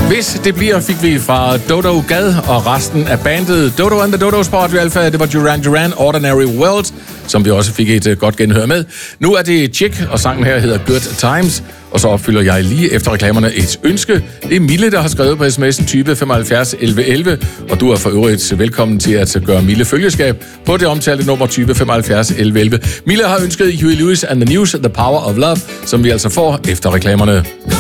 Hvis det bliver, fik vi fra Dodo Gad og resten af bandet Dodo and the Dodo Sport Alpha. Det var Duran Duran, Ordinary World, som vi også fik et godt genhør med. Nu er det Chick, og sangen her hedder Good Times. Og så opfylder jeg lige efter reklamerne et ønske. Det er Mille, der har skrevet på sms'en type 75 11 11, og du er for øvrigt velkommen til at gøre Mille følgeskab på det omtalte nummer type 75 11 11. Mille har ønsket Huey Lewis and the News, The Power of Love, som vi altså får efter reklamerne.